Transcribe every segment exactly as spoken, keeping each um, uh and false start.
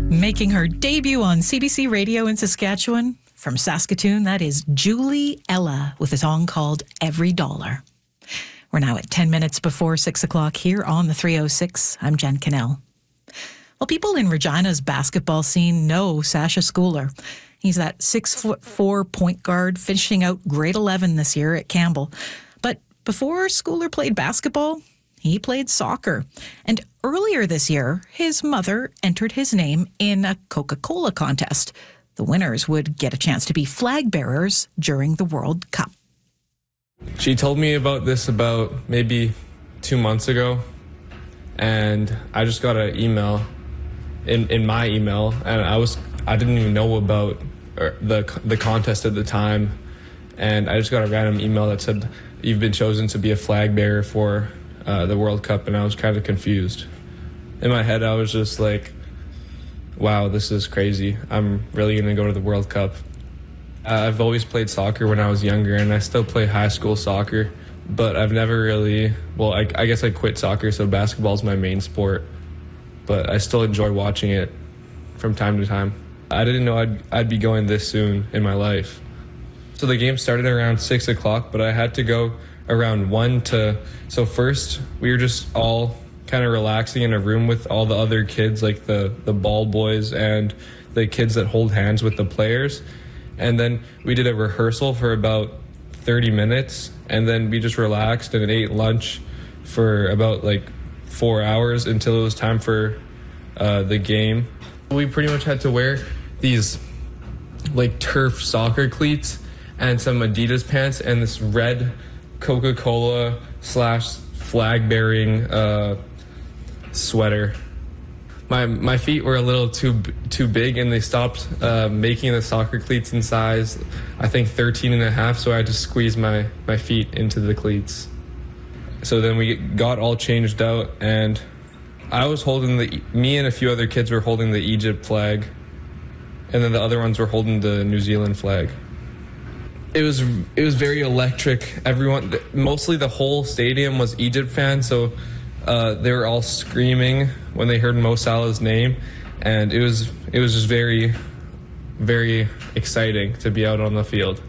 Making her debut on C B C Radio in Saskatchewan, from Saskatoon, that is Julie Ella with a song called Every Dollar. We're now at ten minutes before six o'clock here on the three oh six. I'm Jen Cannell. Well, people in Regina's basketball scene know Sasha Schooler. He's that six foot four point guard finishing out grade eleven this year at Campbell. But before Schooler played basketball, he played soccer. And earlier this year, his mother entered his name in a Coca-Cola contest. The winners would get a chance to be flag bearers during the World Cup. She told me about this about maybe two months ago, and I just got an email in, in my email, and I was I didn't even know about the the contest at the time, and I just got a random email that said, "You've been chosen to be a flag bearer for uh, the World Cup," and I was kind of confused. In my head, I was just like, wow, this is crazy. I'm really going to go to the World Cup. Uh, I've always played soccer when I was younger, and I still play high school soccer, but I've never really, well, I, I guess I quit soccer, so basketball is my main sport, but I still enjoy watching it from time to time. I didn't know I'd, I'd be going this soon in my life. So the game started around six o'clock, but I had to go around one to, so first we were just all kind of relaxing in a room with all the other kids, like the, the ball boys and the kids that hold hands with the players. And then we did a rehearsal for about thirty minutes, and then we just relaxed and ate lunch for about like four hours until it was time for uh, the game. We pretty much had to wear these like turf soccer cleats and some Adidas pants and this red Coca-Cola slash flag bearing uh, sweater. My my feet were a little too too big, and they stopped uh, making the soccer cleats in size, I think thirteen and a half, so I had to squeeze my, my feet into the cleats. So then we got all changed out, and I was holding the, me and a few other kids were holding the Egypt flag, and then the other ones were holding the New Zealand flag. It was it was very electric. Everyone, mostly the whole stadium was Egypt fans, so uh, they were all screaming when they heard Mo Salah's name, and it was it was just very, very exciting to be out on the field.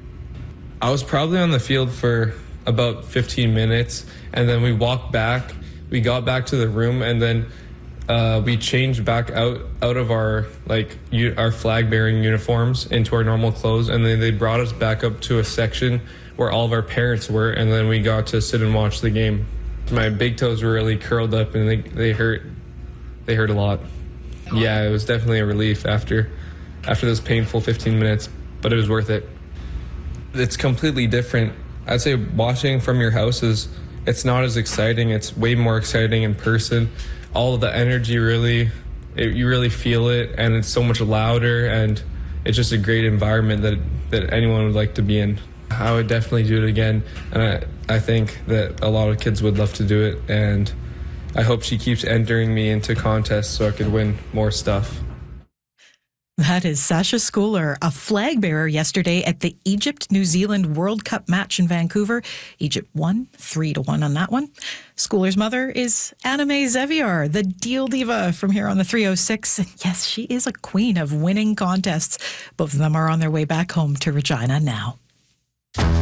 I was probably on the field for about fifteen minutes, and then we walked back. We got back to the room, and then uh, we changed back out out of our like u- our flag bearing uniforms into our normal clothes, and then they brought us back up to a section where all of our parents were, and then we got to sit and watch the game. My big toes were really curled up, and they they hurt. They hurt a lot. Yeah, it was definitely a relief after after those painful fifteen minutes, but it was worth it. It's completely different. I'd say watching from your house is, it's not as exciting. It's way more exciting in person. All of the energy really, it, you really feel it, and it's so much louder, and it's just a great environment that that anyone would like to be in. I would definitely do it again, and I, I think that a lot of kids would love to do it, and I hope she keeps entering me into contests so I could win more stuff. That is Sasha Schooler, a flag bearer yesterday at the Egypt-New Zealand World Cup match in Vancouver. Egypt won three to one on that one. Schooler's mother is Anna-May Zeviar, the Deal Diva from here on the three oh six. And yes, she is a queen of winning contests. Both of them are on their way back home to Regina now.